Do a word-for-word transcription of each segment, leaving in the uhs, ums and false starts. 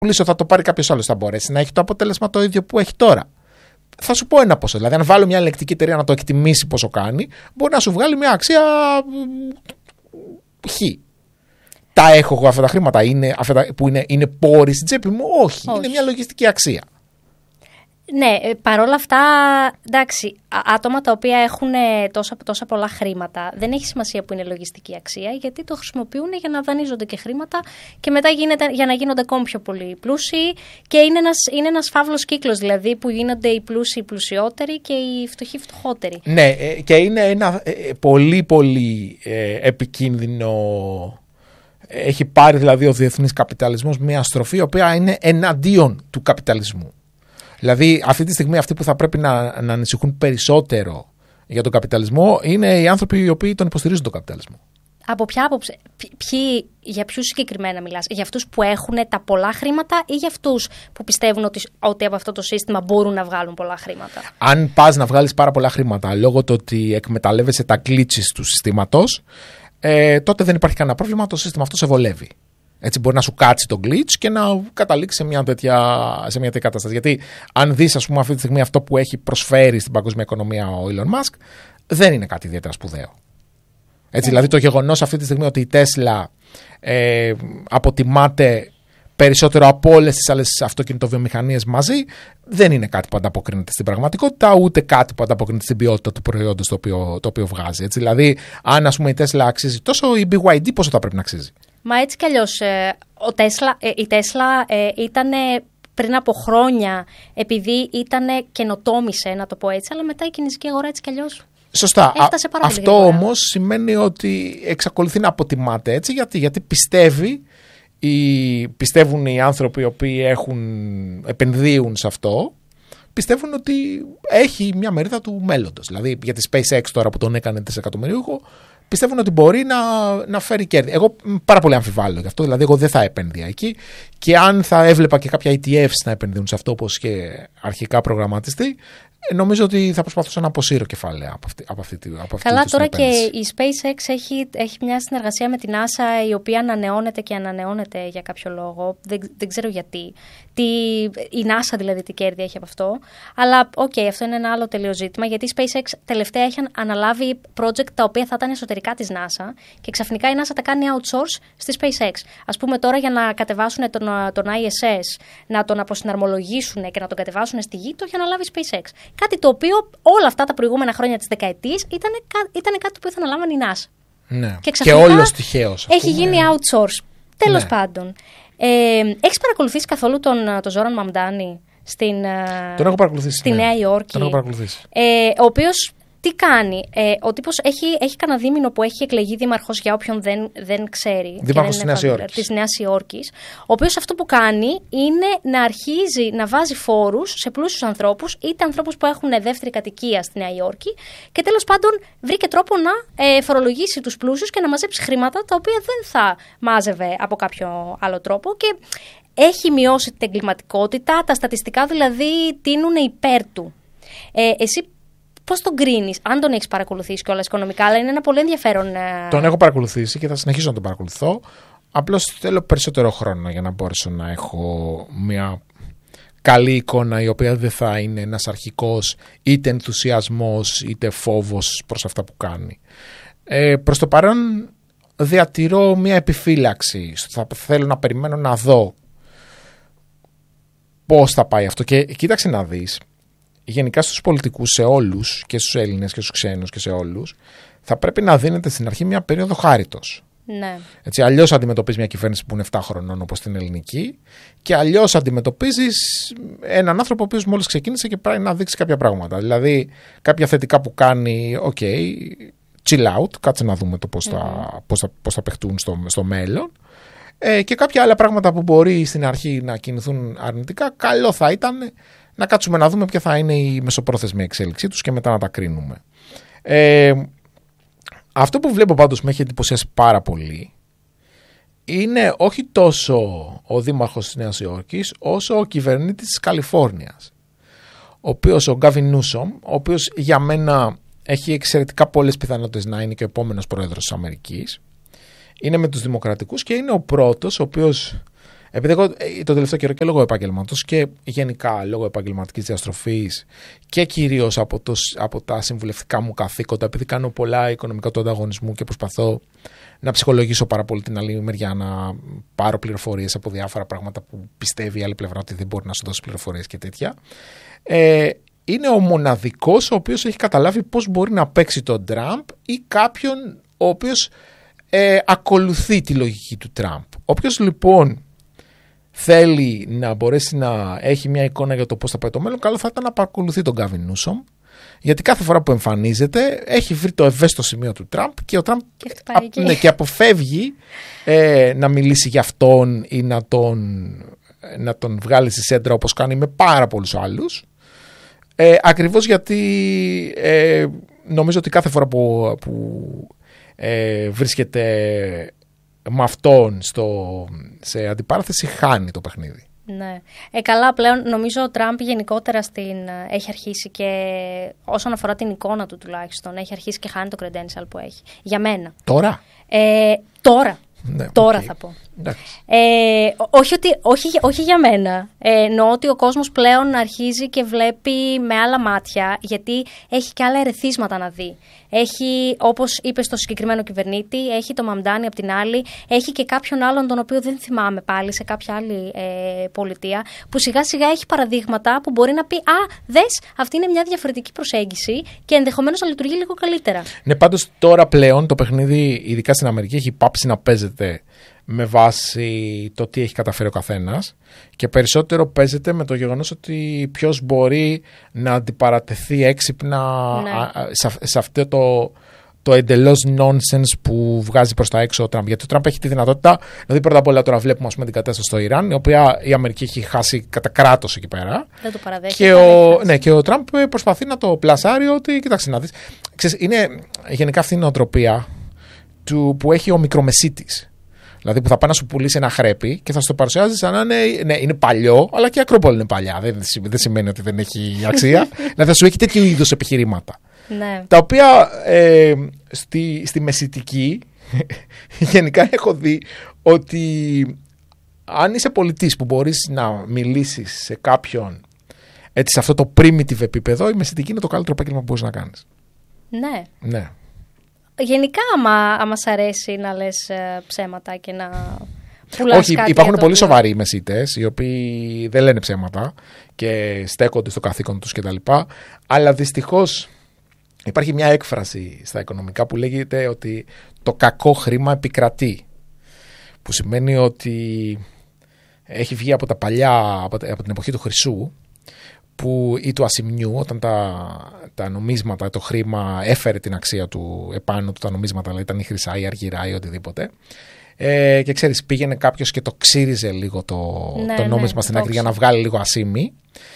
πουλήσω, θα το πάρει κάποιος άλλος, θα μπορέσει να έχει το αποτέλεσμα το ίδιο που έχει τώρα. Θα σου πω ένα ποσό. Δηλαδή, αν βάλω μια ελεκτική εταιρεία να το εκτιμήσει πόσο κάνει, μπορεί να σου βγάλει μια αξία χ. Τα έχω εγώ αυτά τα χρήματα, είναι, αυτά που είναι, είναι πόροι στην τσέπη μου? Όχι, Όχι. Είναι μια λογιστική αξία. Ναι, παρόλα αυτά, εντάξει, άτομα τα οποία έχουν τόσα, τόσα πολλά χρήματα, δεν έχει σημασία που είναι λογιστική αξία, γιατί το χρησιμοποιούν για να δανείζονται και χρήματα και μετά γίνεται, για να γίνονται ακόμη πιο πολύ πλούσιοι, και είναι ένας, είναι ένας φαύλος κύκλος, δηλαδή, που γίνονται οι πλούσιοι πλουσιότεροι και οι φτωχοί φτωχότεροι. Ναι, και είναι ένα πολύ πολύ επικίνδυνο. Έχει πάρει δηλαδή ο διεθνής καπιταλισμός μια στροφή η οποία είναι εναντίον του καπιταλισμού. Δηλαδή, αυτή τη στιγμή αυτοί που θα πρέπει να, να ανησυχούν περισσότερο για τον καπιταλισμό είναι οι άνθρωποι οι οποίοι τον υποστηρίζουν τον καπιταλισμό. Από ποια άποψη, ποιοι, για ποιους συγκεκριμένα μιλάς? Για αυτούς που έχουν τα πολλά χρήματα ή για αυτούς που πιστεύουν ότι, ότι από αυτό το σύστημα μπορούν να βγάλουν πολλά χρήματα? Αν πας να βγάλεις πάρα πολλά χρήματα λόγω του ότι εκμεταλλεύεσαι τα glitches του συστήματος, ε, τότε δεν υπάρχει κανένα πρόβλημα, το σύστημα αυτό σε βολεύει. Έτσι μπορεί να σου κάτσει το glitch και να καταλήξει σε μια τέτοια, σε μια τέτοια κατάσταση. Γιατί αν δεις, ας πούμε, αυτή τη στιγμή αυτό που έχει προσφέρει στην παγκόσμια οικονομία ο Elon Musk, δεν είναι κάτι ιδιαίτερα σπουδαίο. Έτσι, δηλαδή το γεγονός αυτή τη στιγμή ότι η Tesla ε, αποτιμάται περισσότερο από όλες τις άλλες αυτοκινητοβιομηχανίες μαζί, δεν είναι κάτι που ανταποκρίνεται στην πραγματικότητα, ούτε κάτι που ανταποκρίνεται στην ποιότητα του προϊόντος το οποίο, το οποίο βγάζει. Έτσι, δηλαδή, αν, ας πούμε, η Tesla αξίζει τόσο, η μπι γουάι ντι πόσο θα πρέπει να αξίζει? Μα έτσι κι αλλιώς, ε, ο Tesla, ε, η Tesla ε, ήταν πριν από χρόνια, επειδή ήταν καινοτόμησε, να το πω έτσι, αλλά μετά η κινέζικη αγορά έτσι κι αλλιώς. Σωστά. Αυτό όμως σημαίνει ότι εξακολουθεί να αποτιμάται έτσι, γιατί, γιατί πιστεύει, οι, πιστεύουν οι άνθρωποι οι οποίοι έχουν, επενδύουν σε αυτό, πιστεύουν ότι έχει μια μερίδα του μέλλοντος. Δηλαδή για τη SpaceX τώρα που τον έκανε δισεκατομμυρίουχο, πιστεύουν ότι μπορεί να, να φέρει κέρδη. Εγώ πάρα πολύ αμφιβάλλω γι' αυτό, δηλαδή εγώ δεν θα επένδυα εκεί, και αν θα έβλεπα και κάποια ι τι εφς να επενδύουν σε αυτό όπως και αρχικά προγραμματιστεί, νομίζω ότι θα προσπαθούσα να αποσύρω κεφάλαια από αυτή, από αυτή, από αυτή Καλά, τη τώρα και η SpaceX έχει, έχει μια συνεργασία με την NASA η οποία ανανεώνεται και ανανεώνεται για κάποιο λόγο. Δεν, δεν ξέρω γιατί. Τι, η NASA δηλαδή τι κέρδη έχει από αυτό. Αλλά οκ, okay, αυτό είναι ένα άλλο τελείως ζήτημα, γιατί η SpaceX τελευταία έχει αναλάβει project τα οποία θα ήταν εσωτερικά της NASA και ξαφνικά η NASA τα κάνει outsource στη SpaceX. Ας πούμε τώρα για να κατεβάσουν τον, τον άι ες ες, να τον αποσυναρμολογήσουν και να τον κατεβάσουν στη γη, το έχει αναλάβει η SpaceX. Κάτι το οποίο όλα αυτά τα προηγούμενα χρόνια της δεκαετίας ήταν, ήταν κάτι που θα αναλάμβαν η NASA. Ναι. Και, και όλος τυχαίως. Έχει γίνει outsource. Τέλος ναι. πάντων. Ε, έχεις παρακολουθήσει καθόλου τον, τον Ζόραν Μαμντάνη στην, τον έχω παρακολουθήσει, στη ναι. Νέα Υόρκη? Τον έχω παρακολουθήσει. Ε, ο οποίος τι κάνει? Ε, ο τύπος έχει, έχει κανένα δίμηνο που έχει εκλεγεί δήμαρχος, για όποιον δεν, δεν ξέρει. Δήμαρχος της Νέας Υόρκης. Της Νέας Υόρκης. Ο οποίος αυτό που κάνει είναι να αρχίζει να βάζει φόρους σε πλούσιους ανθρώπους, είτε ανθρώπους που έχουν δεύτερη κατοικία στη Νέα Υόρκη, και τέλος πάντων βρήκε τρόπο να ε, φορολογήσει τους πλούσιους και να μαζέψει χρήματα τα οποία δεν θα μάζευε από κάποιο άλλο τρόπο. Και έχει μειώσει την εγκληματικότητα, τα στατιστικά δηλαδή τείνουν υπέρ του. Ε, εσύ πώς τον κρίνεις, αν τον έχεις παρακολουθήσει κιόλας οικονομικά? Αλλά είναι ένα πολύ ενδιαφέρον. Τον έχω παρακολουθήσει και θα συνεχίσω να τον παρακολουθώ. Απλώς θέλω περισσότερο χρόνο για να μπορέσω να έχω μια καλή εικόνα, η οποία δεν θα είναι ένας αρχικός είτε ενθουσιασμός είτε φόβος προς αυτά που κάνει. Ε, προς το παρόν διατηρώ μια επιφύλαξη. Θα θέλω να περιμένω να δω πώς θα πάει αυτό. Και κοίταξε να δεις. Γενικά στους πολιτικούς, σε όλους, και στους Έλληνες και στους ξένους και σε όλους, θα πρέπει να δίνεται στην αρχή μια περίοδο χάριτος. Ναι. Έτσι, αλλιώς αντιμετωπίζεις μια κυβέρνηση που είναι επτά χρονών όπως την ελληνική, και αλλιώς αντιμετωπίζεις έναν άνθρωπο ο οποίος μόλις ξεκίνησε και πρέπει να δείξει κάποια πράγματα. Δηλαδή, κάποια θετικά που κάνει, ok, chill out, κάτσε να δούμε το πώς, mm. θα, πώς, θα, πώς θα παιχτούν στο, στο μέλλον. Ε, και κάποια άλλα πράγματα που μπορεί στην αρχή να κινηθούν αρνητικά, καλό θα ήταν να κάτσουμε να δούμε ποια θα είναι η μεσοπρόθεσμη εξέλιξή τους και μετά να τα κρίνουμε. Ε, αυτό που βλέπω πάντως με έχει εντυπωσιάσει πάρα πολύ είναι όχι τόσο ο δήμαρχος της Νέας Υόρκης, όσο ο κυβερνήτης της Καλιφόρνιας, ο οποίος, ο Γκάβιν Νιούσομ, ο οποίος για μένα έχει εξαιρετικά πολλές πιθανότητες να είναι και ο επόμενος πρόεδρος της Αμερικής. Είναι με τους δημοκρατικούς και είναι ο πρώτος ο οποίος Επειδή εγώ το τελευταίο καιρό και λόγω επαγγελματός και γενικά λόγω επαγγελματικής διαστροφής και κυρίως από, το, από τα συμβουλευτικά μου καθήκοντα, επειδή κάνω πολλά οικονομικά του ανταγωνισμού και προσπαθώ να ψυχολογήσω πάρα πολύ την άλλη μεριά, να πάρω πληροφορίες από διάφορα πράγματα που πιστεύει η άλλη πλευρά ότι δεν μπορεί να σου δώσει πληροφορίες και τέτοια. Ε, είναι ο μοναδικός ο οποίος έχει καταλάβει πώς μπορεί να παίξει τον Τραμπ ή κάποιον ο οποίος ε, ακολουθεί τη λογική του Τραμπ. Όποιος λοιπόν θέλει να μπορέσει να έχει μια εικόνα για το πώς θα πάει το μέλλον, καλό θα ήταν να παρακολουθεί τον Γκάβιν Νιούσομ, γιατί κάθε φορά που εμφανίζεται έχει βρει το ευαίσθητο σημείο του Τραμπ και ο Τραμπ και, α, ναι, και αποφεύγει ε, να μιλήσει για αυτόν ή να τον, να τον βγάλει στη σέντρα όπως κάνει με πάρα πολλούς άλλους. Ε, ακριβώς γιατί ε, νομίζω ότι κάθε φορά που, που ε, βρίσκεται με αυτόν στο, σε αντιπαράθεση χάνει το παιχνίδι. Ναι. Ε, καλά, πλέον νομίζω ο Τραμπ γενικότερα στην, έχει αρχίσει και όσον αφορά την εικόνα του τουλάχιστον, έχει αρχίσει και χάνει το credential που έχει. Για μένα. Τώρα? Ε, τώρα. Ναι, τώρα okay. θα πω. Ε, όχι, ότι, όχι, όχι για μένα. Ε, εννοώ ότι ο κόσμος πλέον αρχίζει και βλέπει με άλλα μάτια, γιατί έχει και άλλα ερεθίσματα να δει. Έχει, όπως είπε στο συγκεκριμένο κυβερνήτη, έχει το Μαμντάνι απ' την άλλη, έχει και κάποιον άλλον τον οποίο δεν θυμάμαι πάλι σε κάποια άλλη ε, πολιτεία, που σιγά σιγά έχει παραδείγματα που μπορεί να πει «Α, δες, αυτή είναι μια διαφορετική προσέγγιση και ενδεχομένως να λειτουργεί λίγο καλύτερα». Ναι, πάντως τώρα πλέον το παιχνίδι, ειδικά στην Αμερική, έχει πάψει να παίζεται με βάση το τι έχει καταφέρει ο καθένας και περισσότερο παίζεται με το γεγονός ότι ποιος μπορεί να αντιπαρατεθεί έξυπνα ναι. σε, σε αυτό το, το εντελώς nonsense που βγάζει προς τα έξω ο Τραμπ. Γιατί ο Τραμπ έχει τη δυνατότητα, δηλαδή πρώτα απ' όλα τώρα βλέπουμε ας πούμε, την κατάσταση στο Ιράν, η οποία η Αμερική έχει χάσει κατά κράτος εκεί πέρα. Δεν το παραδέχεται. Και ο, ναι, και ο Τραμπ προσπαθεί να το πλασάρει ότι, κοιτάξτε να δεις, ξέρεις, είναι γενικά αυτή η νοοτροπία του, που έχει ο μικρομεσίτης. Δηλαδή που θα πάει να σου πουλήσει ένα χρέπι και θα σου το παρουσιάζει σαν να είναι, ναι, είναι παλιό, αλλά και η Ακρόπολη είναι παλιά. Δεν, δεν σημαίνει ότι δεν έχει αξία. Δηλαδή θα σου έχει τέτοιου είδους επιχειρήματα. Ναι. Τα οποία ε, στη, στη μεσητική γενικά έχω δει ότι αν είσαι πολιτής που μπορείς να μιλήσεις σε κάποιον έτσι, σε αυτό το primitive επίπεδο, η μεσητική είναι το καλύτερο επάγγελμα που μπορείς να κάνεις. Ναι. Ναι. Γενικά, άμα, άμα σ' αρέσει να λες ε, ψέματα και να πουλάς Όχι, κάτι. υπάρχουν πολύ οποίο... σοβαροί μεσίτες, οι οποίοι δεν λένε ψέματα και στέκονται στο καθήκον τους κτλ. Αλλά δυστυχώς υπάρχει μια έκφραση στα οικονομικά που λέγεται ότι το κακό χρήμα επικρατεί. Που σημαίνει ότι έχει βγει από τα παλιά, από την εποχή του Χρυσού, που, ή του ασημιού, όταν τα, τα νομίσματα, το χρήμα έφερε την αξία του επάνω του, τα νομίσματα, δηλαδή ήταν η χρυσά ή αργυρά ή οτιδήποτε. Ε, και ξέρεις, πήγαινε κάποιος και το ξύριζε λίγο το, ναι, το νόμισμα ναι, στην άκρη για να βγάλει λίγο ασήμι.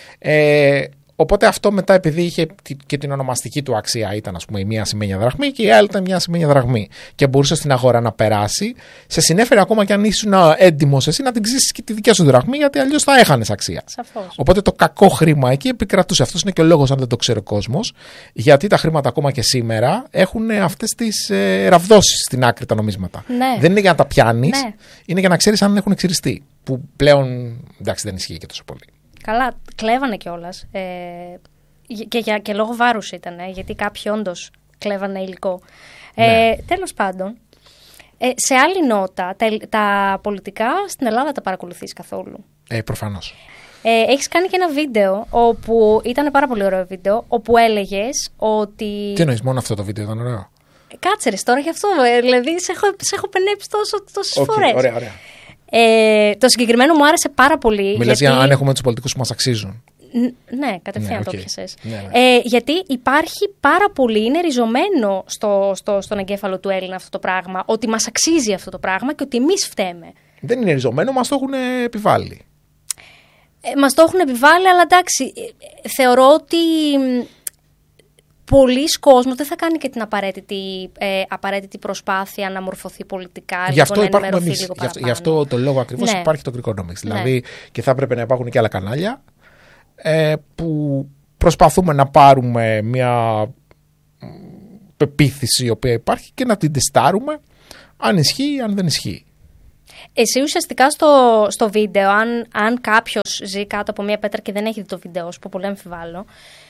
Ε, οπότε αυτό μετά, επειδή είχε και την ονομαστική του αξία, ήταν ας πούμε η μία ασημένια δραχμή και η άλλη ήταν μια ασημένια δραχμή. Και μπορούσε στην αγορά να περάσει, σε συνέφερε ακόμα και αν ήσουν έντιμος εσύ να την ξύσεις και τη δικιά σου δραχμή, γιατί αλλιώς θα έχανες αξία. Σαφώς. Οπότε το κακό χρήμα εκεί επικρατούσε. Αυτός είναι και ο λόγος, αν δεν το ξέρει ο κόσμος, γιατί τα χρήματα ακόμα και σήμερα έχουν αυτές τις ε, ραβδόσεις στην άκρη τα νομίσματα. Ναι. Δεν είναι για να τα πιάνεις, ναι. είναι για να ξέρεις αν έχουν ξυριστεί. Που πλέον εντάξει δεν ισχύει και τόσο πολύ. Καλά, κλέβανε κιόλας. Ε, και, και, και λόγω βάρους ήταν, ε, γιατί κάποιοι όντως κλέβανε υλικό. Ε, ναι. Τέλος πάντων, ε, σε άλλη νότα, τα, τα πολιτικά στην Ελλάδα τα παρακολουθείς καθόλου? Ε, προφανώς. Ε, έχεις κάνει και ένα βίντεο, όπου ήταν πάρα πολύ ωραίο βίντεο, όπου έλεγες ότι... Τι εννοείς, μόνο αυτό το βίντεο ήταν ωραίο? Κάτσε ρε τώρα γι' αυτό, ε, δηλαδή σε έχω, σε έχω πενέψει τόσο, τόσες okay, φορές. Ωραία, ωραία. Ε, το συγκεκριμένο μου άρεσε πάρα πολύ. Μιλάς γιατί... για αν έχουμε τους πολιτικούς που μας αξίζουν. Ναι, κατευθείαν ναι, το okay. πιασες. Ναι, ναι. Ε, γιατί υπάρχει πάρα πολύ, είναι ριζωμένο στο, στο, στον εγκέφαλο του Έλληνα αυτό το πράγμα, ότι μας αξίζει αυτό το πράγμα και ότι εμείς φταίμε. Δεν είναι ριζωμένο, μας το έχουν επιβάλει. Ε, μας το έχουν επιβάλει, αλλά εντάξει, θεωρώ ότι πολλοί κόσμος δεν θα κάνει και την απαραίτητη, ε, απαραίτητη προσπάθεια να μορφωθεί πολιτικά. Γι' αυτό να υπάρχουμε εμείς. Λίγο γι, αυτό, γι' αυτό το λόγο ακριβώς ναι. υπάρχει το Greekonomics. Ναι. Δηλαδή και θα έπρεπε να υπάρχουν και άλλα κανάλια ε, που προσπαθούμε να πάρουμε μια πεποίθηση η οποία υπάρχει και να την τεστάρουμε αν ισχύει ή αν δεν ισχύει. Εσύ ουσιαστικά στο, στο βίντεο, αν, αν κάποιος ζει κάτω από μια πέτρα και δεν έχει δει το βίντεο, που πολύ αμφιβάλλω.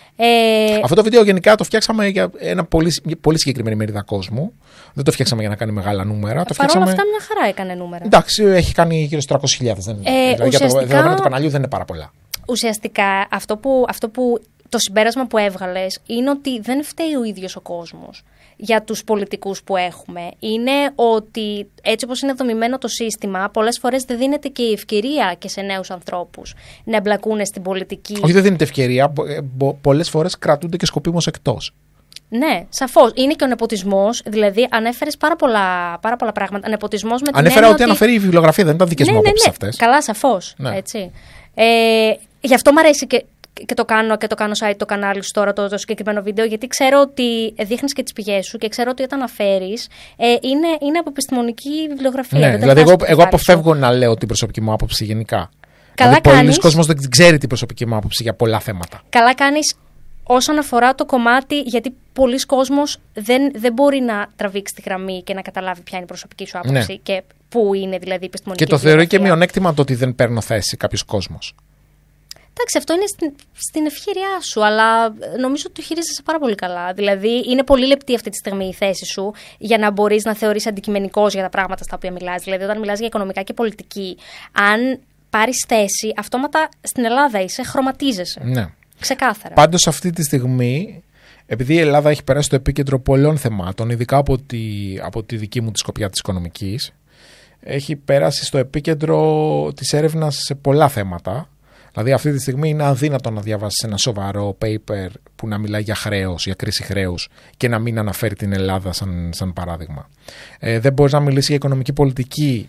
Ε... Αυτό το βίντεο γενικά το φτιάξαμε για ένα πολύ, πολύ συγκεκριμένη μερίδα κόσμου. Δεν το φτιάξαμε για να κάνει μεγάλα νούμερα. Το Παρ' όλα φτιάξαμε... αυτά, μια χαρά έκανε νούμερα. Εντάξει, έχει κάνει γύρω στους τριακόσιες χιλιάδες. Δεν... Ε, δηλαδή, ουσιαστικά... για το δεδομένο του καναλιού δεν είναι πάρα πολλά. Ουσιαστικά αυτό που, αυτό που το συμπέρασμα που έβγαλες είναι ότι δεν φταίει ο ίδιος ο κόσμος για τους πολιτικούς που έχουμε. Είναι ότι έτσι όπως είναι δομημένο το σύστημα, πολλές φορές δεν δίνεται και η ευκαιρία και σε νέους ανθρώπους να εμπλακούν στην πολιτική. Όχι, δεν δίνεται ευκαιρία. Πολλές φορές κρατούνται και σκοπίμως εκτός. Ναι, σαφώς. Είναι και ο νεποτισμός. Δηλαδή, ανέφερες πάρα πολλά, πάρα πολλά πράγματα. Νεποτισμός με την Ανέφερα ότι, ότι αναφέρει η βιβλιογραφία, δεν ήταν δικές ναι, μου ναι, απόψεις ναι. αυτές. Καλά, σαφώς. Ναι. Έτσι. Ε, γι' αυτό μου αρέσει και, και, το κάνω, και το κάνω site το κανάλι σου τώρα, το, το συγκεκριμένο βίντεο, γιατί ξέρω ότι δείχνεις και τις πηγές σου και ξέρω ότι όταν αναφέρεις ε, είναι, είναι από επιστημονική βιβλιογραφία. Ναι, δεν δηλαδή, εγώ, εγώ σου. αποφεύγω να λέω την προσωπική μου άποψη γενικά. Καλά δηλαδή, κάνεις. πολλοί κόσμος δεν ξέρει την προσωπική μου άποψη για πολλά θέματα. Καλά κάνεις όσον αφορά το κομμάτι, γιατί πολλοί κόσμος δεν, δεν μπορεί να τραβήξει τη γραμμή και να καταλάβει ποια είναι η προσωπική σου άποψη Ναι. και πού είναι δηλαδή η επιστημονική Και το θεωρεί και βιβλιογραφία. μειονέκτημα το ότι δεν παίρνω θέση κάποιος κόσμος. Εντάξει, αυτό είναι στην, στην ευχέρειά σου, αλλά νομίζω ότι το χειρίζεσαι πάρα πολύ καλά. Δηλαδή, είναι πολύ λεπτή αυτή τη στιγμή η θέση σου για να μπορείς να θεωρείς αντικειμενικός για τα πράγματα στα οποία μιλάς. Δηλαδή, όταν μιλάς για οικονομικά και πολιτική, αν πάρεις θέση, αυτόματα στην Ελλάδα είσαι, χρωματίζεσαι. Ναι. Ξεκάθαρα. Πάντως αυτή τη στιγμή, επειδή η Ελλάδα έχει περάσει στο επίκεντρο πολλών θεμάτων, ειδικά από τη, από τη δική μου τη σκοπιά της οικονομικής, έχει περάσει στο επίκεντρο της έρευνας σε πολλά θέματα. Δηλαδή αυτή τη στιγμή είναι αδύνατο να διαβάσεις ένα σοβαρό paper που να μιλάει για χρέος, για κρίση χρέους και να μην αναφέρει την Ελλάδα σαν, σαν παράδειγμα. Ε, δεν μπορείς να μιλήσεις για οικονομική πολιτική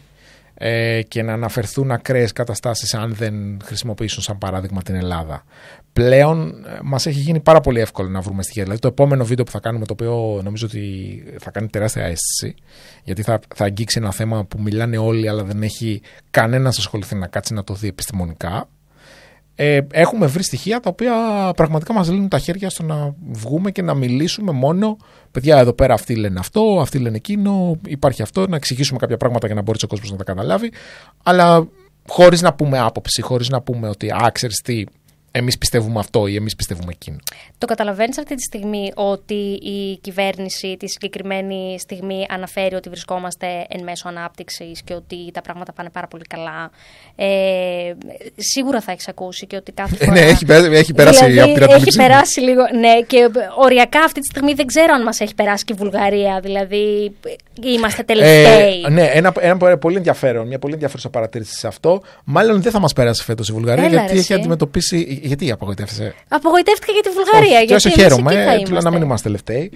ε, και να αναφερθούν ακραίες καταστάσεις αν δεν χρησιμοποιήσουν σαν παράδειγμα την Ελλάδα. Πλέον ε, μας έχει γίνει πάρα πολύ εύκολο να βρούμε στοιχεία. Δηλαδή το επόμενο βίντεο που θα κάνουμε, το οποίο νομίζω ότι θα κάνει τεράστια αίσθηση, γιατί θα, θα αγγίξει ένα θέμα που μιλάνε όλοι αλλά δεν έχει κανένας ασχοληθεί να κάτσει να το δει επιστημονικά. Ε, έχουμε βρει στοιχεία τα οποία πραγματικά μας λύνουν τα χέρια στο να βγούμε και να μιλήσουμε μόνο. Παιδιά, εδώ πέρα αυτοί λένε αυτό, αυτοί λένε εκείνο, υπάρχει αυτό, να εξηγήσουμε κάποια πράγματα για να μπορεί ο κόσμος να τα καταλάβει, αλλά χωρίς να πούμε άποψη, χωρίς να πούμε ότι α, ξέρεις τι, εμείς πιστεύουμε αυτό ή εμείς πιστεύουμε εκείνο. Το καταλαβαίνεις αυτή τη στιγμή ότι η κυβέρνηση τη συγκεκριμένη στιγμή αναφέρει ότι βρισκόμαστε εν μέσω ανάπτυξης και ότι τα πράγματα πάνε πάρα πολύ καλά. Ε, σίγουρα θα έχεις ακούσει και ότι κάθε φορά... ναι, έχει, έχει περάσει δηλαδή, από την αντίληψη. Έχει περάσει λίγο, ναι, και οριακά αυτή τη στιγμή δεν ξέρω αν μας έχει περάσει και η Βουλγαρία, δηλαδή είμαστε τελευταίοι. Ε, ναι, ένα, ένα πολύ ενδιαφέρον, μια πολύ ενδιαφέρουσα παρατήρηση σε αυτό. Μάλλον δεν θα μας περάσει φέτος η Βουλγαρία. Έλα, γιατί έχει αντιμετωπίσει. Γιατί απογοητεύεσαι? Απογοητεύτηκα για τη Βουλγαρία. Όχι, γιατί χαίρομαι, τουλάχιστον να μην είμαστε τελευταίοι.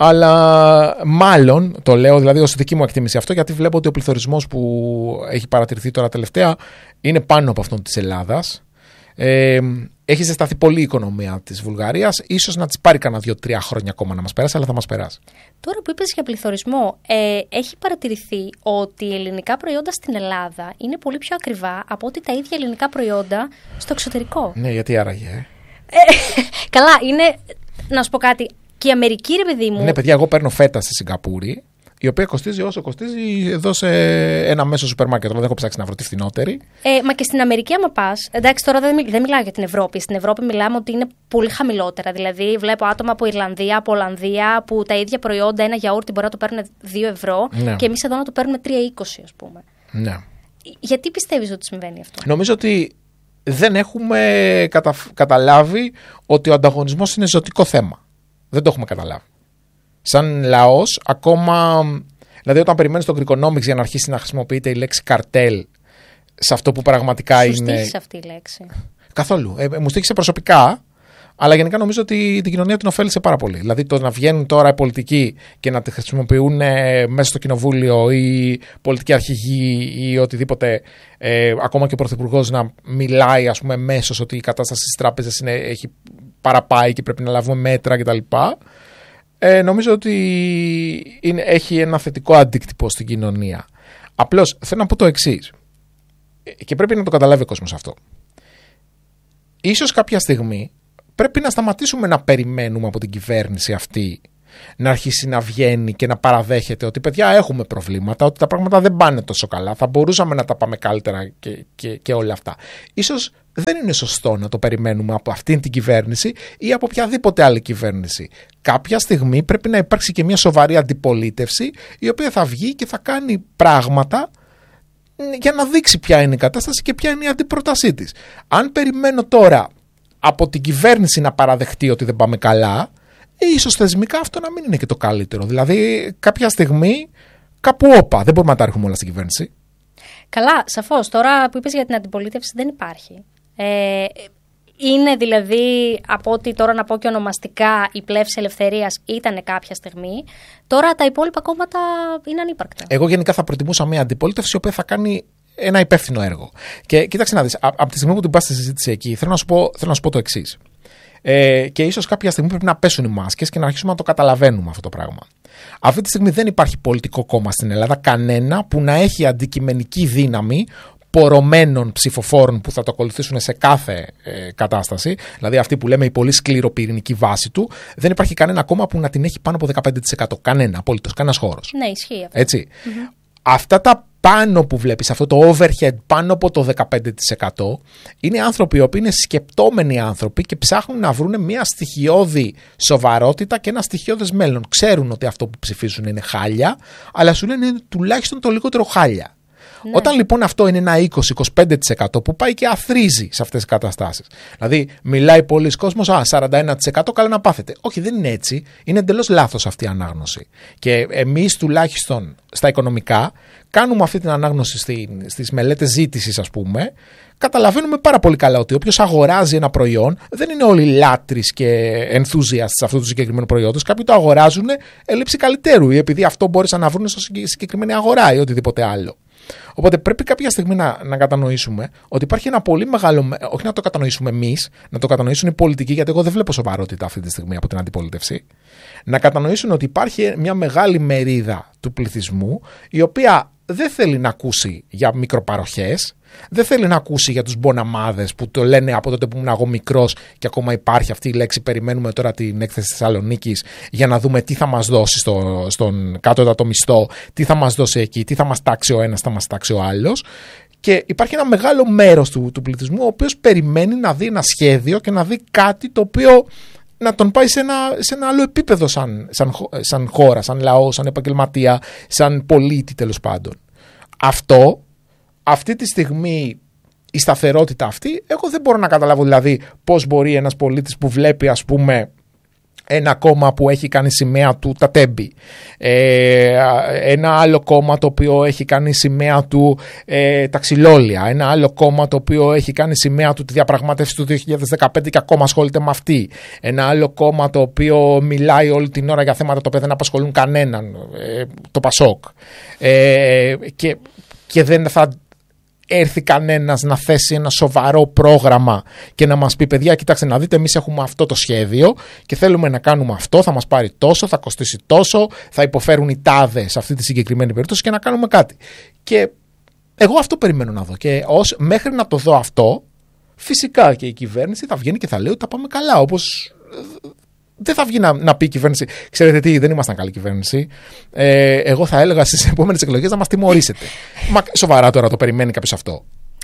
Αλλά μάλλον το λέω, δηλαδή ως δική μου εκτίμηση αυτό, γιατί βλέπω ότι ο πληθωρισμός που έχει παρατηρηθεί τώρα τελευταία είναι πάνω από αυτόν της Ελλάδας. Ε, έχει ζεσταθεί πολύ η οικονομία της Βουλγαρίας. Ίσως να της πάρει κανένα δύο-τρία χρόνια ακόμα να μας περάσει, αλλά θα μας περάσει. Τώρα που είπες για πληθωρισμό, ε, έχει παρατηρηθεί ότι οι ελληνικά προϊόντα στην Ελλάδα είναι πολύ πιο ακριβά από ότι τα ίδια ελληνικά προϊόντα στο εξωτερικό. Ναι, γιατί άραγε. Ε? Ε, καλά, είναι. Να σου πω κάτι. Και η Αμερική, ρε παιδί μου. Ναι, παιδιά, εγώ παίρνω φέτα στη Σιγκαπούρη, η οποία κοστίζει όσο κοστίζει εδώ σε ένα μέσο σούπερ μάρκετ. Δεν έχω ψάξει να βρω τη φθηνότερη. Ε, μα και στην Αμερική, άμα πας. Εντάξει, τώρα δεν, δεν μιλάω για την Ευρώπη. Στην Ευρώπη μιλάμε ότι είναι πολύ χαμηλότερα. Δηλαδή, βλέπω άτομα από Ιρλανδία, από Ολλανδία, που τα ίδια προϊόντα, ένα γιαούρτι μπορεί να το παίρνουν δύο ευρώ ναι. και εμείς εδώ να το παίρνουμε τρία είκοσι, ας πούμε. Ναι. Γιατί πιστεύεις ότι συμβαίνει αυτό? Νομίζω ότι δεν έχουμε κατα... καταλάβει ότι ο ανταγωνισμός είναι ζωτικό θέμα. Δεν το έχουμε καταλάβει. Σαν λαός, ακόμα. Δηλαδή, όταν περιμένεις τον Greekonomics για να αρχίσει να χρησιμοποιείται η λέξη καρτέλ σε αυτό που πραγματικά Σου είναι. Σου στήχησε αυτή η λέξη. Καθόλου. Ε, μου στήχησε προσωπικά, αλλά γενικά νομίζω ότι την κοινωνία την ωφέλησε πάρα πολύ. Δηλαδή, το να βγαίνουν τώρα οι πολιτικοί και να τη χρησιμοποιούν ε, μέσα στο κοινοβούλιο ή πολιτικοί αρχηγοί ή οτιδήποτε, ε, ακόμα και ο Πρωθυπουργός να μιλάει, ας πούμε, μέσως ότι η κατάσταση στις τράπεζες είναι, έχει παραπάει και πρέπει να λάβουμε μέτρα κτλ. Ε, νομίζω ότι είναι, έχει ένα θετικό αντίκτυπο στην κοινωνία. Απλώς θέλω να πω το εξής, και πρέπει να το καταλάβει ο κόσμος αυτό. Ίσως κάποια στιγμή πρέπει να σταματήσουμε να περιμένουμε από την κυβέρνηση αυτή να αρχίσει να βγαίνει και να παραδέχεται ότι παιδιά έχουμε προβλήματα, ότι τα πράγματα δεν πάνε τόσο καλά, θα μπορούσαμε να τα πάμε καλύτερα και, και, και όλα αυτά. Ίσως δεν είναι σωστό να το περιμένουμε από αυτήν την κυβέρνηση ή από οποιαδήποτε άλλη κυβέρνηση. Κάποια στιγμή πρέπει να υπάρξει και μια σοβαρή αντιπολίτευση η οποία θα βγει και θα κάνει πράγματα για να δείξει ποια είναι η κατάσταση και ποια είναι η αντιπρότασή της. Αν περιμένω τώρα από την κυβέρνηση να παραδεχτεί ότι δεν πάμε καλά, ίσως θεσμικά αυτό να μην είναι και το καλύτερο. Δηλαδή κάποια στιγμή κάπου όπα, δεν μπορούμε να τα ρίχνουμε όλα στην κυβέρνηση. Καλά, σαφώς. Τώρα που είπες για την αντιπολίτευση δεν υπάρχει. Ε, είναι δηλαδή, από ό,τι τώρα να πω και ονομαστικά, η πλεύση ελευθερίας ήταν κάποια στιγμή. Τώρα τα υπόλοιπα κόμματα είναι ανύπαρκτα. Εγώ γενικά θα προτιμούσα μια αντιπολίτευση η οποία θα κάνει ένα υπεύθυνο έργο. Και κοίταξε να δεις, από τη στιγμή που την πας στη συζήτηση εκεί, θέλω να σου πω, θέλω να σου πω το εξής. Ε, και ίσως κάποια στιγμή πρέπει να πέσουν οι μάσκες και να αρχίσουμε να το καταλαβαίνουμε αυτό το πράγμα. Αυτή τη στιγμή δεν υπάρχει πολιτικό κόμμα στην Ελλάδα, κανένα που να έχει αντικειμενική δύναμη πορωμένων ψηφοφόρων που θα το ακολουθήσουν σε κάθε ε, κατάσταση, δηλαδή αυτή που λέμε η πολύ σκληροπυρηνική βάση του, δεν υπάρχει κανένα κόμμα που να την έχει πάνω από δεκαπέντε τοις εκατό. Κανένα, απολύτως, κανένας χώρος. Ναι, ισχύει αυτό. Έτσι. Mm-hmm. Αυτά τα πάνω που βλέπεις, αυτό το overhead πάνω από το δεκαπέντε τοις εκατό, είναι άνθρωποι οι οποίοι είναι σκεπτόμενοι άνθρωποι και ψάχνουν να βρουν μια στοιχειώδη σοβαρότητα και ένα στοιχειώδες μέλλον. Ξέρουν ότι αυτό που ψηφίζουν είναι χάλια, αλλά σου λένε είναι τουλάχιστον το λιγότερο χάλια. Ναι. Όταν λοιπόν αυτό είναι ένα είκοσι με είκοσι πέντε τοις εκατό που πάει και αθρίζει σε αυτές τις καταστάσεις. Δηλαδή, μιλάει πολλοί κόσμος, α, σαράντα ένα τοις εκατό καλά να πάθετε. Όχι, δεν είναι έτσι. Είναι εντελώς λάθος αυτή η ανάγνωση. Και εμείς τουλάχιστον στα οικονομικά κάνουμε αυτή την ανάγνωση στις μελέτες ζήτησης, ας πούμε. Καταλαβαίνουμε πάρα πολύ καλά ότι όποιος αγοράζει ένα προϊόν δεν είναι όλοι λάτρεις και enthusiasts αυτού του συγκεκριμένου προϊόντος. Κάποιοι το αγοράζουν έλλειψη καλλιτέρου ή επειδή αυτό μπόρεσαν να βρουν στο συγκεκριμένη αγορά ή οτιδήποτε άλλο. Οπότε πρέπει κάποια στιγμή να, να κατανοήσουμε ότι υπάρχει ένα πολύ μεγάλο. Όχι να το κατανοήσουμε εμείς, να το κατανοήσουν οι πολιτικοί, γιατί εγώ δεν βλέπω σοβαρότητα αυτή τη στιγμή από την αντιπολίτευση. Να κατανοήσουν ότι υπάρχει μια μεγάλη μερίδα του πληθυσμού η οποία δεν θέλει να ακούσει για μικροπαροχές, δεν θέλει να ακούσει για τους μποναμάδες που το λένε από τότε που ήμουν εγώ μικρός και ακόμα υπάρχει αυτή η λέξη. Περιμένουμε τώρα την έκθεση της Θεσσαλονίκης για να δούμε τι θα μας δώσει στο, στον κάτω μισθό, τι θα μας δώσει εκεί, τι θα μας τάξει ο ένας, θα μας τάξει ο άλλος. Και υπάρχει ένα μεγάλο μέρος του, του πληθυσμού ο οποίος περιμένει να δει ένα σχέδιο και να δει κάτι το οποίο να τον πάει σε ένα, σε ένα άλλο επίπεδο σαν, σαν, σαν χώρα, σαν λαό, σαν επαγγελματία, σαν πολίτη τέλος πάντων. Αυτό, αυτή τη στιγμή η σταθερότητα αυτή, εγώ δεν μπορώ να καταλάβω δηλαδή πώς μπορεί ένας πολίτης που βλέπει ας πούμε ένα κόμμα που έχει κάνει σημαία του τα τέμπη, ε, ένα άλλο κόμμα το οποίο έχει κάνει σημαία του ε, τα ξυλόλια, ένα άλλο κόμμα το οποίο έχει κάνει σημαία του τη διαπραγμάτευση του δύο χιλιάδες δεκαπέντε και ακόμα ασχολείται με αυτή, ένα άλλο κόμμα το οποίο μιλάει όλη την ώρα για θέματα τα οποία δεν απασχολούν κανέναν, ε, το Πασόκ, ε, και, και δεν θα έρθει κανένας να θέσει ένα σοβαρό πρόγραμμα και να μας πει παιδιά κοιτάξτε να δείτε εμείς έχουμε αυτό το σχέδιο και θέλουμε να κάνουμε αυτό, θα μας πάρει τόσο, θα κοστίσει τόσο, θα υποφέρουν οι τάδες σε αυτή τη συγκεκριμένη περίπτωση και να κάνουμε κάτι. Και εγώ αυτό περιμένω να δω και ως, μέχρι να το δω αυτό φυσικά και η κυβέρνηση θα βγαίνει και θα λέει ότι τα πάμε καλά, όπως δεν θα βγει να, να πει η κυβέρνηση ξέρετε τι, δεν ήμασταν καλή κυβέρνηση, ε, εγώ θα έλεγα στις επόμενες εκλογές να μας τιμωρήσετε. Μα σοβαρά τώρα το περιμένει κάποιος αυτό?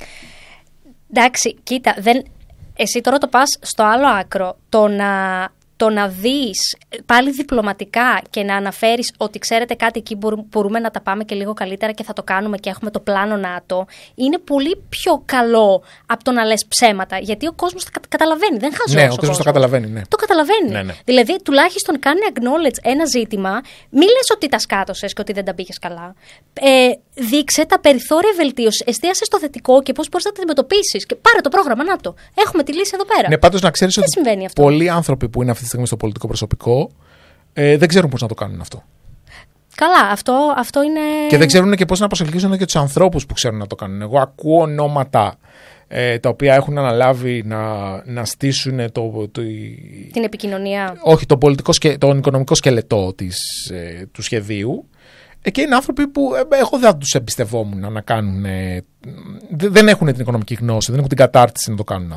Εντάξει, κοίτα, δεν... εσύ τώρα το πας στο άλλο άκρο, το να... το να δεις πάλι διπλωματικά και να αναφέρεις ότι ξέρετε κάτι εκεί μπορούμε να τα πάμε και λίγο καλύτερα και θα το κάνουμε και έχουμε το πλάνο ΝΑΤΟ, είναι πολύ πιο καλό από το να λες ψέματα. Γιατί ο κόσμος τα καταλαβαίνει, δεν χαζός. Ναι, ο, ο κόσμος το καταλαβαίνει. Ναι. Το καταλαβαίνει. Ναι, ναι. Δηλαδή, τουλάχιστον κάνει acknowledge ένα ζήτημα, μη λες ότι τα σκάτωσες και ότι δεν τα πήγες καλά. Ε, δείξε τα περιθώρια βελτίωσης, εστίασε στο θετικό και πώς μπορείς να τα αντιμετωπίσεις. Και πάρε το πρόγραμμα ΝΑΤΟ. Έχουμε τη λύση εδώ πέρα. Ναι, πάντως να ξέρεις ότι συμβαίνει αυτό. Πολλοί άνθρωποι που είναι αυτή τη στιγμή στο πολιτικό προσωπικό ε, δεν ξέρουν πώς να το κάνουν αυτό. Καλά, αυτό, αυτό είναι. Και δεν ξέρουν και πώς να προσελκύσουν και τους ανθρώπους που ξέρουν να το κάνουν. Εγώ ακούω ονόματα ε, τα οποία έχουν αναλάβει να, να στήσουν το, το, την επικοινωνία. Όχι, το πολιτικό, τον οικονομικό σκελετό της, ε, του σχεδίου. Ε, και είναι άνθρωποι που ε, εγώ δεν τους εμπιστευόμουν να κάνουν. Ε, δεν έχουν την οικονομική γνώση, δεν έχουν την κατάρτιση να το κάνουν αυτό.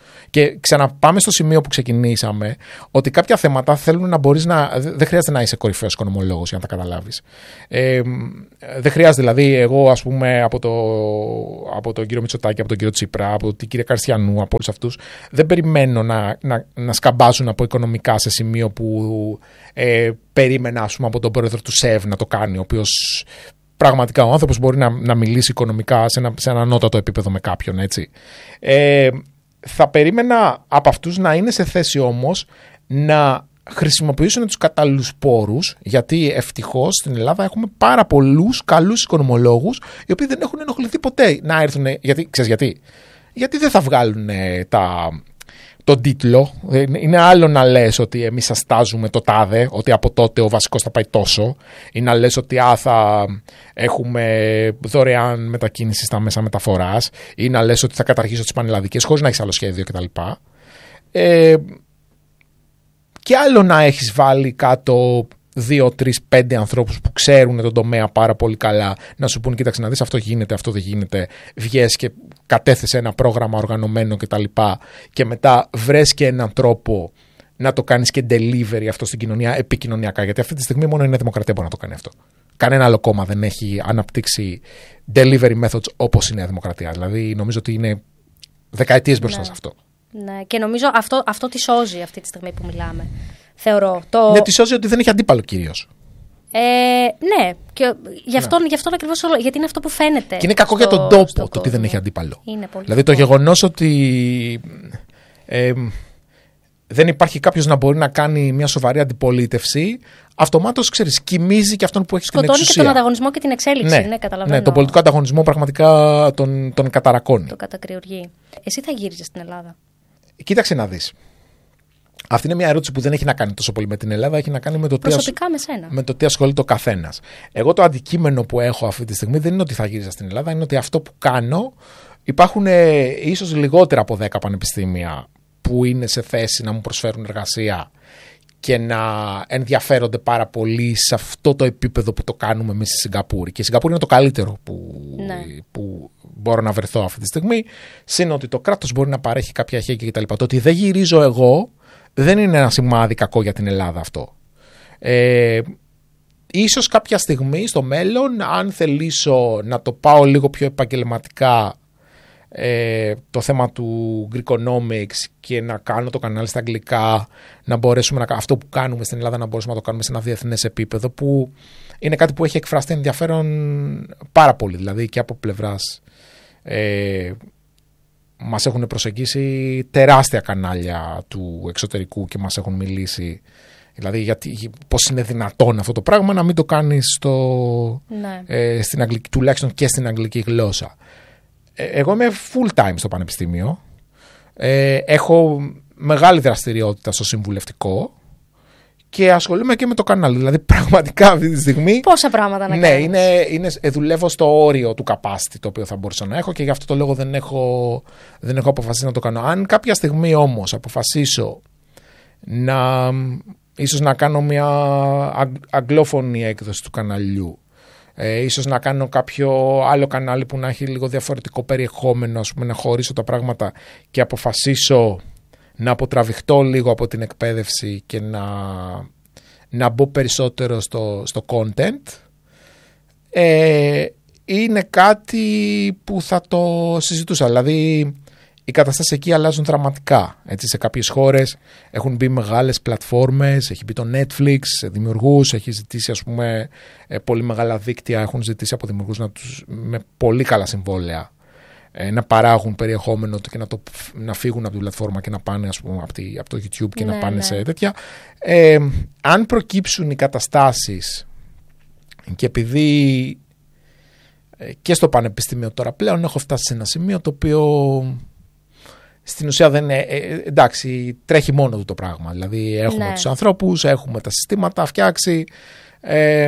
Και ξαναπάμε στο σημείο που ξεκινήσαμε, ότι κάποια θέματα θέλουν να μπορείς να. Δεν χρειάζεται να είσαι κορυφαίος οικονομολόγος για να τα καταλάβεις. Ε, δεν χρειάζεται, δηλαδή, εγώ, ας πούμε, από, το, από τον κύριο Μητσοτάκη, από τον κύριο Τσίπρα, από την κυρία Καρστιανού, από όλους αυτούς, δεν περιμένω να, να, να σκαμπάζουν από οικονομικά σε σημείο που ε, περίμενα, ας πούμε, από τον πρόεδρο του ΣΕΒ να το κάνει, ο οποίος. Πραγματικά ο άνθρωπος μπορεί να, να μιλήσει οικονομικά σε ένα, σε ένα ανώτατο επίπεδο με κάποιον, έτσι. Ε, θα περίμενα από αυτούς να είναι σε θέση όμως να χρησιμοποιήσουν τους κατάλληλους πόρους, γιατί ευτυχώς στην Ελλάδα έχουμε πάρα πολλούς καλούς οικονομολόγους, οι οποίοι δεν έχουν ενοχληθεί ποτέ να έρθουν. Γιατί, ξέρεις γιατί? Γιατί δεν θα βγάλουν τα... τον τίτλο. Είναι άλλο να λες ότι εμείς σας τάζουμε το τάδε, ότι από τότε ο βασικός θα πάει τόσο, ή να λες ότι α, θα έχουμε δωρεάν μετακίνηση στα μέσα μεταφοράς, ή να λες ότι θα καταργήσω τις πανελλαδικές χωρίς να έχεις άλλο σχέδιο κτλ. Ε, και άλλο να έχεις βάλει κάτω δύο, τρεις, πέντε ανθρώπους που ξέρουν τον τομέα πάρα πολύ καλά, να σου πούν: κοίταξε να δεις, αυτό γίνεται, αυτό δεν γίνεται. Βγες και κατέθεσε ένα πρόγραμμα οργανωμένο κτλ. Και, και μετά βρες και έναν τρόπο να το κάνεις και delivery αυτό στην κοινωνία επικοινωνιακά. Γιατί αυτή τη στιγμή μόνο η Νέα Δημοκρατία μπορεί να το κάνει αυτό. Κανένα άλλο κόμμα δεν έχει αναπτύξει delivery methods όπως η Νέα Δημοκρατία. Δηλαδή, νομίζω ότι είναι δεκαετίες μπροστά ναι. σε αυτό. Ναι, και νομίζω αυτό, αυτό τη σώζει αυτή τη στιγμή που μιλάμε. Θεωρώ. Το... Ναι, τη σώζει ότι δεν έχει αντίπαλο κυρίως. Ε, ναι, και γι' αυτό, ναι. γι' αυτό ακριβώς, γιατί είναι αυτό που φαίνεται. Και είναι κακό στο, για τον τόπο το ότι δεν έχει αντίπαλο. Είναι πολύ δηλαδή κακό. Το γεγονός ότι ε, δεν υπάρχει κάποιος να μπορεί να κάνει μια σοβαρή αντιπολίτευση, αυτομάτως, ξέρεις, κοιμίζει και αυτόν που έχει σκοτώνει την εξουσία. Και τον ανταγωνισμό και την εξέλιξη. Ναι, ναι, καταλαβαίνω. Ναι, τον πολιτικό ανταγωνισμό πραγματικά τον, τον καταρακώνει. Το κατακριουργεί. Εσύ θα γύριζες στην Ελλάδα? Κοίταξε να δεις. Αυτή είναι μια ερώτηση που δεν έχει να κάνει τόσο πολύ με την Ελλάδα, έχει να κάνει με το, προσωπικά τι, με, σένα. με το τι ασχολείται ο καθένας. Εγώ το αντικείμενο που έχω αυτή τη στιγμή δεν είναι ότι θα γύριζα στην Ελλάδα, είναι ότι αυτό που κάνω, υπάρχουν ε, ίσως λιγότερα από δέκα πανεπιστήμια που είναι σε θέση να μου προσφέρουν εργασία και να ενδιαφέρονται πάρα πολύ σε αυτό το επίπεδο που το κάνουμε εμείς στη Σιγκαπούρη. Και η Σιγκαπούρη είναι το καλύτερο που, ναι. που μπορώ να βρεθώ αυτή τη στιγμή. Συν ότι το κράτος μπορεί να παρέχει κάποια χέρια κτλ. Το ότι δεν γυρίζω εγώ δεν είναι ένα σημάδι κακό για την Ελλάδα αυτό. Ε, ίσως κάποια στιγμή στο μέλλον, αν θελήσω να το πάω λίγο πιο επαγγελματικά, ε, το θέμα του Greekonomics και να κάνω το κανάλι στα αγγλικά, να μπορέσουμε να, αυτό που κάνουμε στην Ελλάδα να μπορέσουμε να το κάνουμε σε ένα διεθνές επίπεδο, που είναι κάτι που έχει εκφραστεί ενδιαφέρον πάρα πολύ, δηλαδή και από πλευράς ε, μας έχουν προσεγγίσει τεράστια κανάλια του εξωτερικού και μας έχουν μιλήσει, δηλαδή γιατί, πώς είναι δυνατόν αυτό το πράγμα να μην το κάνεις στο, ναι. ε, στην αγγλική, τουλάχιστον και στην αγγλική γλώσσα. Ε, εγώ είμαι full time στο πανεπιστήμιο, ε, έχω μεγάλη δραστηριότητα στο συμβουλευτικό και ασχολούμαι και με το κανάλι. Δηλαδή, πραγματικά αυτή τη στιγμή. Πόσα πράγματα να ναι, κάνεις. είναι, είναι, δουλεύω στο όριο του capacity το οποίο θα μπορούσα να έχω και γι' αυτό το λόγο δεν έχω, δεν έχω αποφασίσει να το κάνω. Αν κάποια στιγμή όμως αποφασίσω να. Ίσως να κάνω μια αγγλόφωνη έκδοση του καναλιού, ε, ίσως να κάνω κάποιο άλλο κανάλι που να έχει λίγο διαφορετικό περιεχόμενο, ας πούμε, να χωρίσω τα πράγματα και αποφασίσω να αποτραβηχτώ λίγο από την εκπαίδευση και να, να μπω περισσότερο στο, στο content, ε, είναι κάτι που θα το συζητούσα. Δηλαδή, οι καταστάσεις εκεί αλλάζουν δραματικά. Έτσι, σε κάποιες χώρες έχουν μπει μεγάλες πλατφόρμες, έχει μπει το Netflix, δημιουργούς, έχει ζητήσει, ας πούμε, πολύ μεγάλα δίκτυα, έχουν ζητήσει από δημιουργούς να τους, με πολύ καλά συμβόλαια, να παράγουν περιεχόμενο και να, το, να φύγουν από την πλατφόρμα και να πάνε, ας πούμε, από, τη, από το YouTube και ναι, να πάνε ναι. σε τέτοια. Ε, αν προκύψουν οι καταστάσεις, και επειδή και στο πανεπιστήμιο τώρα πλέον έχω φτάσει σε ένα σημείο το οποίο στην ουσία δεν είναι, εντάξει, τρέχει μόνο του το πράγμα. Δηλαδή έχουμε ναι. τους ανθρώπους, έχουμε τα συστήματα φτιάξει. Ε,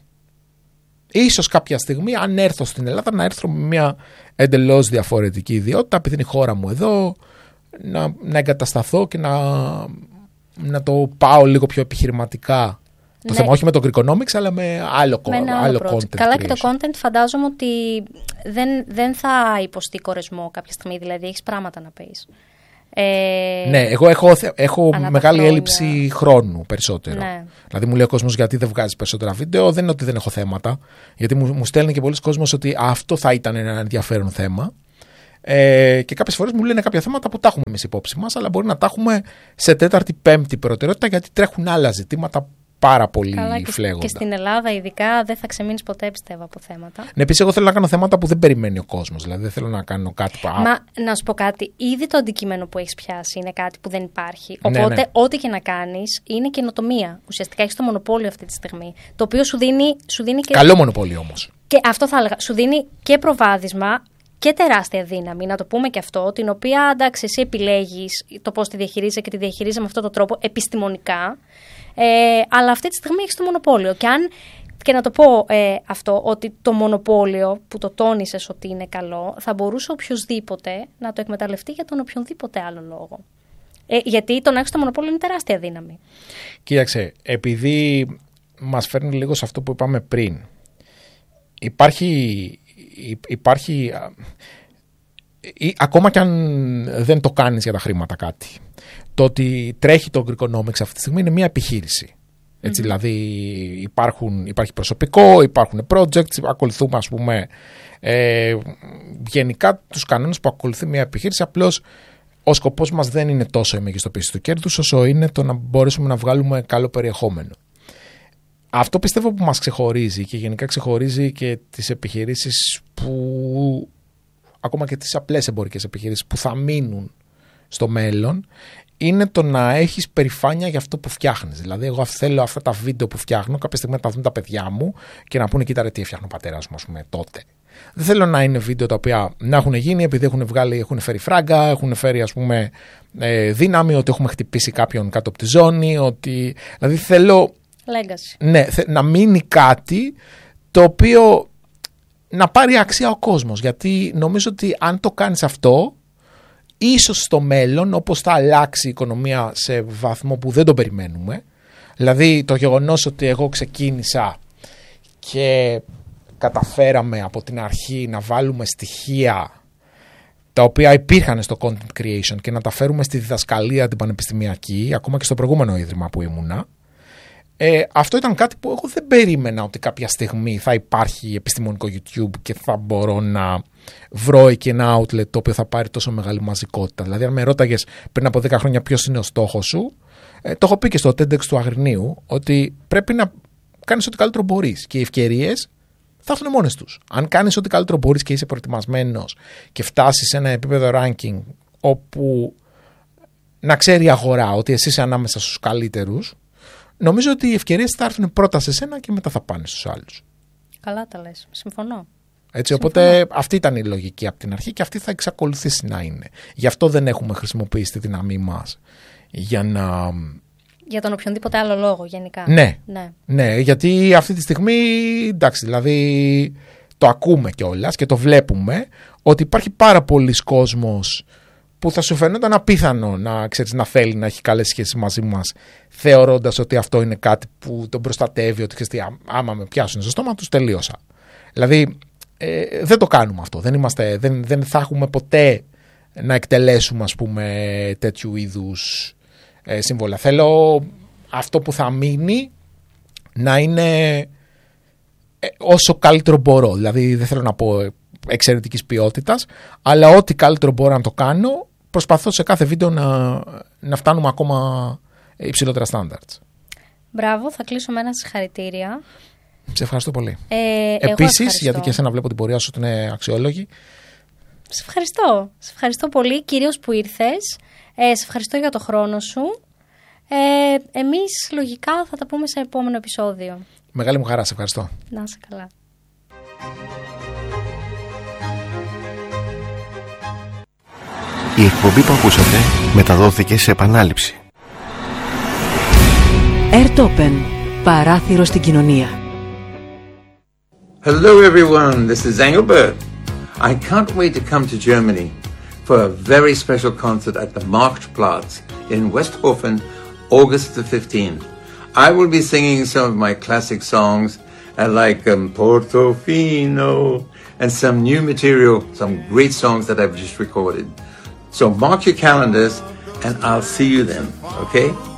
ίσως κάποια στιγμή, αν έρθω στην Ελλάδα, να έρθω με μια εντελώς διαφορετική ιδιότητα, επειδή είναι η χώρα μου εδώ, να, να εγκατασταθώ και να, να το πάω λίγο πιο επιχειρηματικά. Το ναι. θέμα όχι με το Greekonomics, αλλά με άλλο, με άλλο, άλλο content. Καλά, creation. Και το content φαντάζομαι ότι δεν, δεν θα υποστεί κορεσμό κάποια στιγμή, δηλαδή έχεις πράγματα να πεις. Ε, ναι, εγώ έχω, έχω μεγάλη έλλειψη χρόνου περισσότερο. Ναι. Δηλαδή μου λέει ο κόσμος γιατί δεν βγάζεις περισσότερα βίντεο. Δεν είναι ότι δεν έχω θέματα. Γιατί μου, μου στέλνει και πολλοί κόσμος ότι αυτό θα ήταν ένα ενδιαφέρον θέμα. Ε, και κάποιες φορές μου λένε κάποια θέματα που τα έχουμε εμείς υπόψη μας, αλλά μπορεί να τα έχουμε σε τέταρτη, πέμπτη προτεραιότητα γιατί τρέχουν άλλα ζητήματα πάρα πολύ φλέγοντα. Και στην Ελλάδα, ειδικά, δεν θα ξεμείνεις ποτέ, πιστεύω, από θέματα. Ναι, επίσης, εγώ θέλω να κάνω θέματα που δεν περιμένει ο κόσμος. Δηλαδή, δεν θέλω να κάνω κάτι που. Μα να σου πω κάτι. Ήδη το αντικείμενο που έχεις πιάσει είναι κάτι που δεν υπάρχει. Οπότε, ναι, ναι. ό,τι και να κάνεις είναι καινοτομία. Ουσιαστικά έχεις το μονοπόλιο αυτή τη στιγμή. Το οποίο σου δίνει, σου δίνει και. Καλό μονοπόλιο όμως. Και αυτό θα έλεγα. Σου δίνει και προβάδισμα και τεράστια δύναμη, να το πούμε και αυτό, την οποία εντάξει, εσύ επιλέγεις το πώς τη διαχειρίζεσαι και τη διαχειρίζεσαι με αυτόν τον τρόπο επιστημονικά. Ε, αλλά αυτή τη στιγμή έχεις το μονοπόλιο. Και, αν, και να το πω ε, αυτό, ότι το μονοπόλιο που το τόνισες ότι είναι καλό, θα μπορούσε οποιοδήποτε να το εκμεταλλευτεί για τον οποιονδήποτε άλλο λόγο. Ε, γιατί το να έχεις το μονοπόλιο είναι τεράστια δύναμη. Κοίταξε, επειδή μας φέρνει λίγο σε αυτό που είπαμε πριν, υπάρχει. Υπάρχει, ακόμα και αν δεν το κάνεις για τα χρήματα κάτι, το ότι τρέχει το Greekonomics αυτή τη στιγμή είναι μια επιχείρηση. Έτσι, mm-hmm. Δηλαδή υπάρχουν, υπάρχει προσωπικό, υπάρχουν projects, ακολουθούμε ας πούμε ε, γενικά τους κανόνες που ακολουθεί μια επιχείρηση. Απλώς ο σκοπός μας δεν είναι τόσο η μεγιστοποίηση του κέρδους όσο είναι το να μπορέσουμε να βγάλουμε καλό περιεχόμενο. Αυτό πιστεύω που μας ξεχωρίζει και γενικά ξεχωρίζει και τις επιχειρήσεις που, ακόμα και τις απλές εμπορικές επιχειρήσεις που θα μείνουν στο μέλλον, είναι το να έχεις περηφάνεια για αυτό που φτιάχνεις. Δηλαδή, εγώ θέλω αυτά τα βίντεο που φτιάχνω κάποια στιγμή να τα δουν τα παιδιά μου και να πούνε: κοίτα ρε, τι έφτιαχνε ο πατέρας μου, ας πούμε, τότε. Δεν θέλω να είναι βίντεο τα οποία να έχουν γίνει επειδή έχουν, βγάλει, έχουν φέρει φράγκα, έχουν φέρει ας πούμε δύναμη, ότι έχουμε χτυπήσει κάποιον κάτω από τη ζώνη. Ότι... Δηλαδή, θέλω. Legacy. Ναι, να μείνει κάτι το οποίο να πάρει αξία ο κόσμος. Γιατί νομίζω ότι αν το κάνεις αυτό, ίσως στο μέλλον, όπως θα αλλάξει η οικονομία σε βαθμό που δεν το περιμένουμε, δηλαδή το γεγονός ότι εγώ ξεκίνησα και καταφέραμε από την αρχή να βάλουμε στοιχεία τα οποία υπήρχαν στο content creation και να τα φέρουμε στη διδασκαλία την πανεπιστημιακή, ακόμα και στο προηγούμενο ίδρυμα που ήμουνα, Ε, αυτό ήταν κάτι που εγώ δεν περίμενα ότι κάποια στιγμή θα υπάρχει επιστημονικό YouTube και θα μπορώ να βρω εκεί ένα outlet το οποίο θα πάρει τόσο μεγάλη μαζικότητα. Δηλαδή, αν με ρώταγες πριν από δέκα χρόνια ποιος είναι ο στόχος σου, ε, το έχω πει και στο TEDx του Αγρινίου, ότι πρέπει να κάνεις ό,τι καλύτερο μπορείς και οι ευκαιρίες θα έρθουν μόνες τους. Αν κάνεις ό,τι καλύτερο μπορείς και είσαι προετοιμασμένος και φτάσεις σε ένα επίπεδο ranking όπου να ξέρει η αγορά ότι εσύ είσαι ανάμεσα στους καλύτερους, νομίζω ότι οι ευκαιρίες θα έρθουν πρώτα σε σένα και μετά θα πάνε στους άλλους. Καλά τα λες. Συμφωνώ. Έτσι, Συμφωνώ. Οπότε αυτή ήταν η λογική από την αρχή και αυτή θα εξακολουθήσει να είναι. Γι' αυτό δεν έχουμε χρησιμοποιήσει τη δύναμή μας για να... Για τον οποιονδήποτε άλλο λόγο γενικά. Ναι, ναι. ναι, γιατί αυτή τη στιγμή, εντάξει, δηλαδή το ακούμε κιόλας και το βλέπουμε ότι υπάρχει πάρα πολλοί κόσμος που θα σου φαινόταν απίθανο να, ξέρεις, να θέλει να έχει καλές σχέσεις μαζί μας, θεωρώντας ότι αυτό είναι κάτι που τον προστατεύει, ότι ξέρεις, άμα με πιάσουν στο στόμα τους τελείωσα. Δηλαδή ε, δεν το κάνουμε αυτό, δεν, είμαστε, δεν, δεν θα έχουμε ποτέ να εκτελέσουμε ας πούμε τέτοιου είδους ε, σύμβολα. Θέλω αυτό που θα μείνει να είναι ε, όσο καλύτερο μπορώ, δηλαδή δεν θέλω να πω εξαιρετικής ποιότητας, αλλά ό,τι καλύτερο μπορώ να το κάνω, προσπαθώ σε κάθε βίντεο να, να φτάνουμε ακόμα υψηλότερα standards. Μπράβο, θα κλείσω με ένα συγχαρητήρια. Σε ευχαριστώ πολύ. Ε, Επίσης, γιατί και εσένα βλέπω την πορεία σου ότι είναι αξιόλογη. Σε ευχαριστώ. Σε ευχαριστώ πολύ, κυρίως που ήρθες. Ε, σε ευχαριστώ για το χρόνο σου. Ε, εμείς λογικά θα τα πούμε σε επόμενο επεισόδιο. Μεγάλη μου χαρά, σε ευχαριστώ. Να είσαι καλά. Η εκπομπή που ακούσατε μεταδόθηκε σε επανάληψη. Airtopen, παράθυρο στην κοινωνία. Hello everyone, this is Engelbert. I can't wait to come to Germany for a very special concert at the Marktplatz in Westhofen, August the fifteenth. I will be singing some of my classic songs uh, like um, Portofino and some new material, some great songs that I've just recorded. So mark your calendars and I'll see you then, okay?